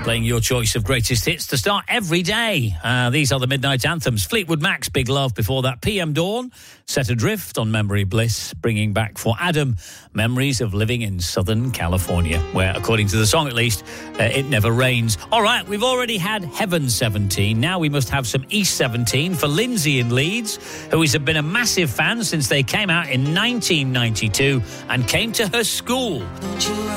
Playing your choice of greatest hits to start every day. These are the Midnight Anthems. Fleetwood Mac's Big Love before that. PM Dawn, Set Adrift on Memory Bliss, bringing back for Adam memories of living in Southern California, where, according to the song at least, it never rains. All right, we've already had Heaven 17. Now we must have some East 17 for Lindsay in Leeds, who has been a massive fan since they came out in 1992 and came to her school.